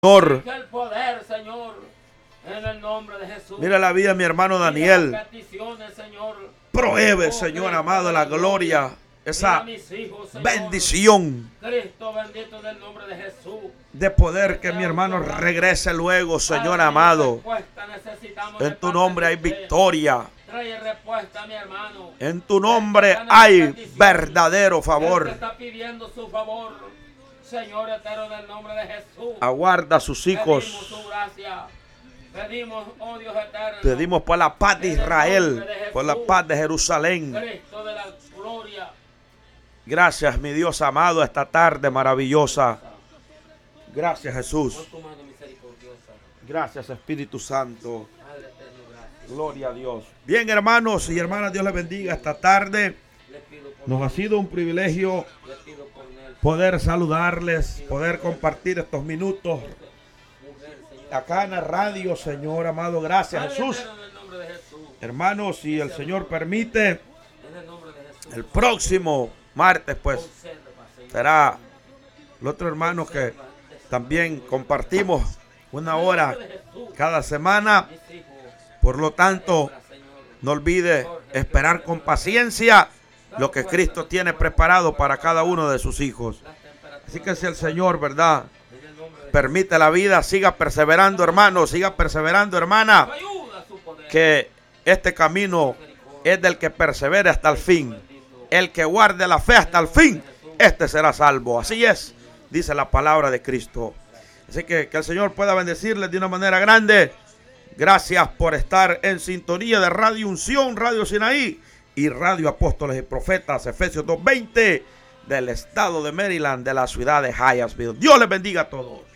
Señor. El poder, Señor, en el nombre de Jesús. Mira la vida de mi hermano Daniel. Señor. Pruebe, Señor amado, la gloria, esa bendición Cristo bendito en el nombre de Jesús. de poder que mi hermano regrese luego, Señor amado. En tu nombre hay victoria. Trae respuesta, mi hermano. En tu nombre hay verdadero favor. Está pidiendo su favor, Señor eterno, en el nombre de Jesús. Aguarda a sus hijos. Pedimos su gracia. Pedimos, oh Dios eterno. Pedimos por la paz de Israel, por la paz de Jerusalén. Cristo de la gloria. Gracias, mi Dios amado, esta tarde maravillosa. Gracias, Jesús. Con tu mano misericordiosa. Gracias, Espíritu Santo. Padre eterno, gracias. Gloria a Dios. Bien, hermanos y hermanas, Dios les bendiga esta tarde. Les pido por Nos ha sido un privilegio les pido por Nelson, poder saludarles, poder compartir estos minutos mujer, Señor. acá en la radio, Señor amado. Gracias, Padre Jesús. eterno, en el nombre de Jesús. Hermanos, si el Señor permite, En el nombre de Jesús. el próximo martes, pues, Conserva, Señor. será el otro hermano que también compartimos una hora cada semana. Mis hijos, Por lo tanto, Señor. no olvide esperar con paciencia lo que Cristo tiene preparado para cada uno de sus hijos. Así que si el Señor, ¿verdad?, En el nombre de permite la vida, siga perseverando, hermano, siga perseverando, hermana, Jesús. Ayuda su poder. que este camino es del que persevere hasta el fin. El que guarde la fe hasta el fin, este será salvo. Así es, dice la palabra de Cristo. Así que el Señor pueda bendecirles de una manera grande. Gracias por estar en sintonía de Radio Unción, Radio Sinaí y Radio Apóstoles y Profetas, Efesios 2:20, del estado de Maryland, de la ciudad de Hyattsville. Dios les bendiga a todos.